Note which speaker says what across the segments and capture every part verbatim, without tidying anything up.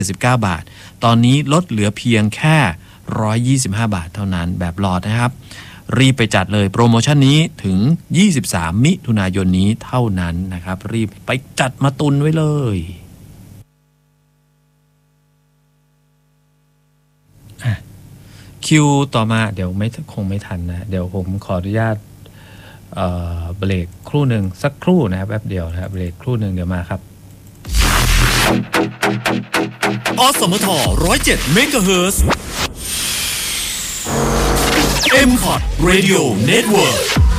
Speaker 1: สิบเก้าบาทตอนนี้ลดเหลือเพียงแค่หนึ่งร้อยยี่สิบห้าบาทเท่านั้นแบบหลอดนะครับรีบไปจัดเลยโปรโมชั่นนี้ถึงยี่สิบสามมิถุนายนนี้เท่านั้นนะครับรีบไปจัดมาตุนไว้เลยคิวต่อมาเดี๋ยวไม่คงไม่ทันนะเดี๋ยวผมขออนุญาตเอ่อเบรกครู่หนึ่งสักครู่นะครับแป๊บเดียวนะครับเบรกครู่หนึ่งเดี๋ยวมาครับ
Speaker 2: อสมท หนึ่งร้อยเจ็ด เมกะเฮิรตซ์ เอ็ม คอ ที Radio Network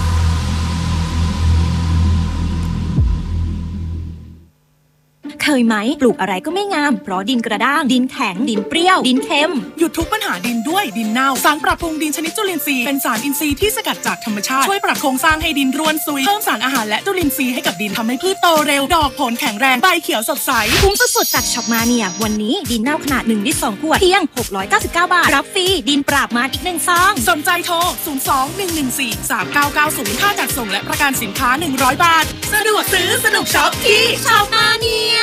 Speaker 3: เคยไหมปลูกอะไรก็ไม่งามเพราะดินกระด้างดินแข็งดินเปรี้ยวดินเค็ม
Speaker 4: หยุดทุกปัญหาดินด้วยดินเน่าสารปรับปรุงดินชนิดจุลินทรีย์เป็นสารอินทรีย์ที่สกัดจากธรรมชาติช่วยปรับโครงสร้างให้ดินร่วนซุยเพิ่มสารอาหารและจุลินทรีย์ให้กับดินทำให้พืชโตเร็วดอกผลแข็งแรงใบเขียวสดใส
Speaker 3: คุ้มสุดๆจากช็อปมาเนียวันนี้ดินเน่าขนาดหนึ่งลิตรสองขวดเพียงหกร้อยเก้าสิบเก้าบาทรับฟรีดินปราบมารอีกหนึ่งซอง
Speaker 4: สนใจโทรศูนย์ สอง หนึ่ง หนึ่ง สี่ สาม เก้า เก้า ศูนย์ค่าจัดส่งและประกันสินค้าหนึ่งร้อยบาทสะดวกซื้อสนุกช็อปที่ช็อปมาเนีย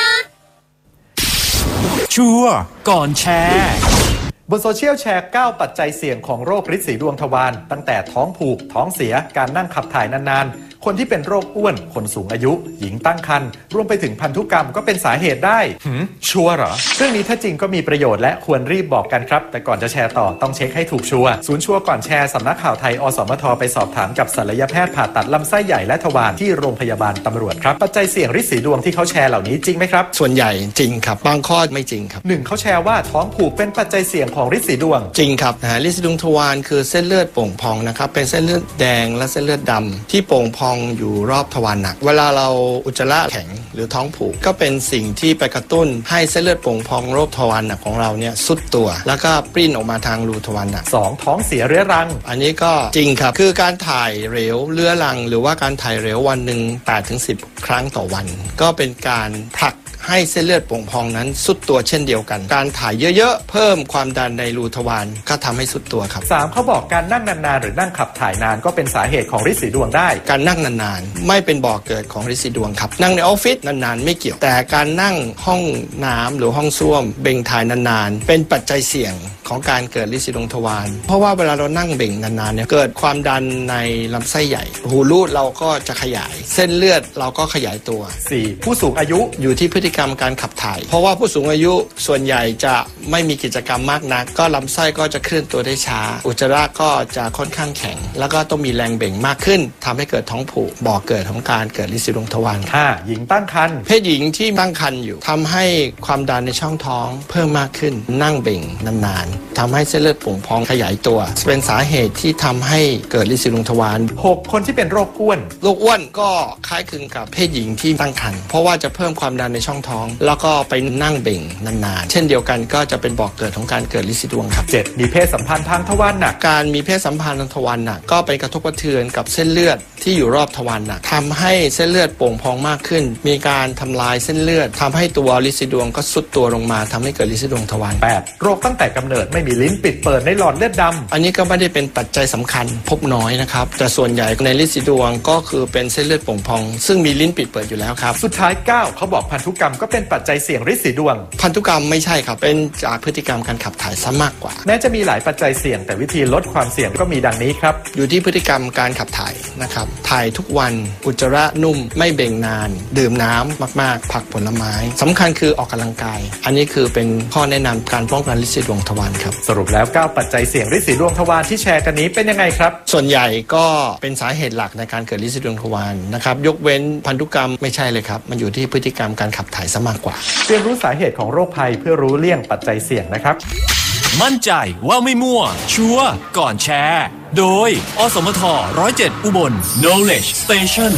Speaker 2: ชัวร์ก่อนแชร์
Speaker 5: บนโซเชียลแชร์เก้าปัจจัยเสี่ยงของโรคฤทธิ์สีดวงทวารตั้งแต่ท้องผูกท้องเสียการนั่งขับถ่ายนานๆคนที่เป็นโรคอ้วนคนสูงอายุหญิงตั้งครรภ์รวมไปถึงพันธุกรรมก็เป็นสาเหตุได้
Speaker 2: หืมชัวร์เหรอ
Speaker 5: เรื่องนี้ถ้าจริงก็มีประโยชน์และควรรีบบอกกันครับแต่ก่อนจะแชร์ต่อต้องเช็คให้ถูกชัวร์ศูนย์ชัวร์ก่อนแชร์สำนักข่าวไทยอสมทไปสอบถามกับศัลยแพทย์ผ่าตัดลำไส้ใหญ่และทวารที่โรงพยาบาลตำรวจครับปัจจัยเสี่ยงฤทธิ์สีดวงที่เขาแชร์เหล่านี้จริงไหมครับ
Speaker 6: ส่วนใหญ่จริงครับบางข้อไม่จริงครับ
Speaker 5: หนึ่งเขาแชร์ว่าท้องผูกเป็นปัจจัยเสี่ยงของฤทธิ์สีดวง
Speaker 6: จริงครับนะฤทธิ์สีดวงทวารคือเส้นเลือดโป่งพองนะครับเป็นเส้นเลือดแดงและเส้นเลือดดำที่โป่งพองอยู่รอบทวารหนักเวลาเราอุจจาระแข็งหรือท้องผูกก็เป็นสิ่งที่ไปกระตุ้นให้เส้นเลือดโป่งพองรอบทวารหนักของเราเนี่ยซุดตัวแล้วก็ปริ้นออกมาทางรูทวารหนัก
Speaker 5: สองท้องเสียเรื้อรัง
Speaker 6: อันนี้ก็จริงครับคือการถ่ายเหลวเรื้อรังหรือว่าการถ่ายเหลววันหนึ่ง แปดถึงสิบ ครั้งต่อวันก็เป็นการผลักให้เส้นเลือดโป่งพองนั้นซุดตัวเช่นเดียวกันการถ่ายเยอะๆเพิ่มความดันในรูทวารก็ทำให้ซุดตัวครับ
Speaker 5: สามเขาบอกการนั่งนานๆหรือนั่งขับถ่ายนานก็เป็นสาเหตุของฤทธิ์สีดวงได้
Speaker 6: การนั่งนานๆไม่เป็นบ่อเกิดของฤทธิ์สีดวงครับนั่งในออฟฟิศนานๆไม่เกี่ยวแต่การนั่งห้องน้ำหรือห้องส้วมเบ่งถ่ายนานๆเป็นปัจจัยเสี่ยงของการเกิดฤทธิ์สีดวงทวารเพราะว่าเวลาเรานั่งเบ่งนานๆเนี่ยเกิดความดันในลำไส้ใหญ่หูรูดเราก็จะขยายเส้นเลือดเราก็ขยายตัว
Speaker 5: สี่ผู้สูงอายุ
Speaker 6: อยู่ที่พฤติกรรมการขับถ่ายเพราะว่าผู้สูงอายุส่วนใหญ่จะไม่มีกิจกรรมมากนักก็ลำไส้ก็จะเคลื่อนตัวได้ช้าอุจจาระก็จะค่อนข้างแข็งแล้วก็ต้องมีแรงเบ่งมากขึ้นทำให้เกิดท้องผูกบ่อเกิดของการเกิดฤทธิ์สีดวงทวาร
Speaker 5: ห้าหญิงตั้งครรภ์
Speaker 6: เพศหญิงที่ตั้งครรภ์อยู่ทำให้ความดันในช่องท้องเพิ่มมากขึ้นนั่งเบ่งนานๆทำให้เส้นเลือดโป่งพองขยายตัวเป็นสาเหตุที่ทำให้เกิดฤทธิ์สีดวงทวาร
Speaker 5: หกคนที่เป็นโรคอ้วน
Speaker 6: โรคอ้วนก็คล้ายคลึงกับเพศหญิงที่ตั้งครรภ์เพราะว่าจะเพิ่มความดันในช่องท้องแล้วก็ไปนั่งเบ่งนานๆเช่นเดียวกันก็จะเป็นบ่อกเกิดของการเกิดฤทธิ์สีดวงครับ
Speaker 5: เจ็ดมีเพศสัมพันธ์ทางทวารหนัก
Speaker 6: การมีเพศสัมพันธ์ทางทวารหนักก็ไปกระทบกระเทือนกับเส้นเลือดที่อยู่รอบทวารหนักทำให้เส้นเลือดโป่งพองมากขึ้นมีการทำลายเส้นเลือดทำให้ตัวฤทธิ์สีดวงก็ซุดตัวลงมาทำให้เกิดฤทธิ์สีดวงทวาร
Speaker 5: แปดโรคตั้งแต่กำเนิดไม่มีลิ้นปิดเปิดในหลอดเลือดดำ
Speaker 6: อันนี้ก็ไม่ได้เป็นปัจจัยสำคัญพบน้อยนะครับแต่ส่วนใหญ่ในฤทธิ์สีดวงก็คือเป็นเส้นเลือดโป่งพองซึ่งมีลิ้นปิดเปิดอยู่แล้วครับ
Speaker 5: สุดท้ายเก้าเขาบอกพันธุกรรมก็เป็นปัจจัยเสี่ยงฤทธิ์สีดวง
Speaker 6: พันธุกรรมไม่ใช่ครับเป็นจากพฤติกรรมการขับถ่ายซะมากกว่า
Speaker 5: แม้จะมีหลายปัจจัยเสี่ยงแต่วิธีลดความเสี่ยงก็มีดังนี้ครับ
Speaker 6: อยู่ที่พฤติกรรมการขับถ่ายนะครับถ่ายทุกวันอุจจาระนุ่มไม่เบ่งนานดื่มน้ำมากๆผักผลไม้สำคัญคือออกกำลังกายอันนี้คือเป็นข้อแนะนำการป้องกันฤทธิ์สีดวงทวารครับ
Speaker 5: สรุปแล้วเก้าปัจจัยเสี่ยงฤทธิ์สีดวงทวารที่แชร์กันนี้เป็นยังไงครับ
Speaker 6: ส่วนใหญ่ก็เป็นสาเหตุหลักในการเกิดฤทธิ์สีดวงทวารนะครับยกเว้นพันธุกรรมไม่ใช่เลยครับมันอยู่ที่พฤติกรรมการขับถ่ายซะมากกว่า
Speaker 5: เรียนรู้สาเหตุของโรคภัยเพื่อรู้เลี่ยงปัจจัยเสี่ยงนะครับ
Speaker 2: มั่นใจว่าไม่มั่วชัวร์ก่อนแชร์โดยอสมท หนึ่งร้อยเจ็ด อุบล Knowledge Station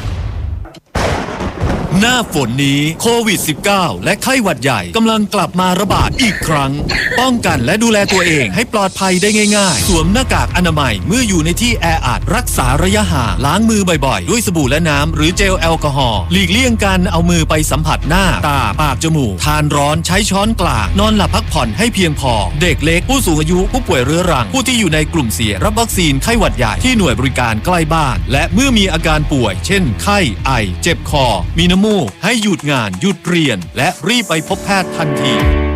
Speaker 2: หน้าฝนนี้โควิด สิบเก้า และไข้หวัดใหญ่กำลังกลับมาระบาดอีกครั้งป้องกันและดูแลตัวเองให้ปลอดภัยได้ง่ายๆสวมหน้ากากอนามัยเมื่ออยู่ในที่แออัดรักษาระยะห่างล้างมือบ่อยๆด้วยสบู่และน้ำหรือเจลแอลกอฮอล์หลีกเลี่ยงการเอามือไปสัมผัสหน้าตาปากจมูกทานร้อนใช้ช้อนกลางนอนหลับพักผ่อนให้เพียงพอเด็กเล็กผู้สูงอายุผู้ป่วยเรื้อรังผู้ที่อยู่ในกลุ่มเสี่ยงรับวัคซีนไข้หวัดใหญ่ที่หน่วยบริการใกล้บ้านและเมื่อมีอาการป่วยเช่นไข้ไอเจ็บคอมีน้ำมูกให้หยุดงานหยุดเรียนและรีบไปพบแพทย์ทันที